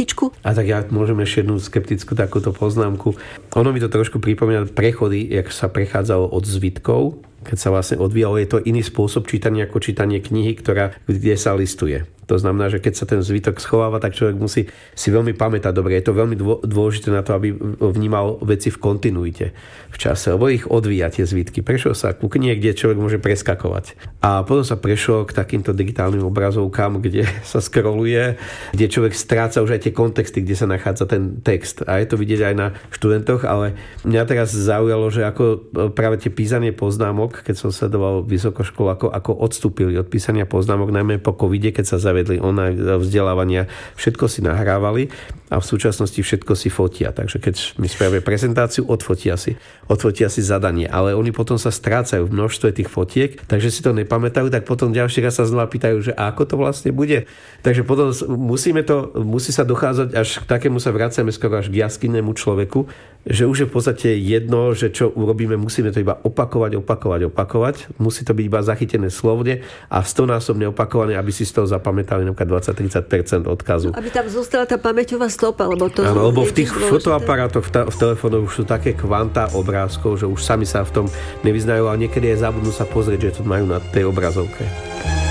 skeptičku? A tak ja môžem ešte jednu skeptickú takúto poznámku. Ono mi to trošku pripomína prechody, jak sa prechádzalo od zvitkov, keď sa vlastne odvíjalo, je to iný spôsob čítania ako čítanie knihy, kde sa listuje. To znamená, že keď sa ten zvitok schováva, tak človek musí si veľmi pamätať dobre. Je to veľmi dôležité na to, aby vnímal veci v kontinuite, v čase, lebo ich odvíja tie zvitky. Prešiel sa ku knihe, kde človek môže preskakovať. A potom sa prešlo k takýmto digitálnym obrazovkám, kde sa scrolluje, kde človek stráca už aj tie kontexty, kde sa nachádza ten text. A je to vidieť aj na študentoch, ale mňa teraz zaujalo, že ako práve tie písanie poznámok, keď som sledoval vysokoškolu, ako odstúpili od písania poznámok, najmä po covide, keď sa zavedli online vzdelávania, všetko si nahrávali a v súčasnosti všetko si fotia. Takže keď mi spravia prezentáciu, odfotia si zadanie. Ale oni potom sa strácajú v množstve tých fotiek, takže si to nepamätajú, tak potom ďalší raz sa znova pýtajú, že ako to vlastne bude. Takže potom musí sa dochádzať až k takému, sa vracame skoro až k jaskinnému človeku, že už je v podstate jedno, že čo urobíme, musíme to iba opakovať. Musí to byť iba zachytené slovne a 100-násobne opakované, aby si z toho zapamätali napríklad 20-30% odkazu. Aby tam zostala tá pamäťová stopa, lebo to... Áno, lebo v tých fotoaparátoch, v telefónoch už sú také kvantá obrázkov, že už sami sa v tom nevyznajú a niekedy aj zabudnú sa pozrieť, že to majú na tej obrazovke.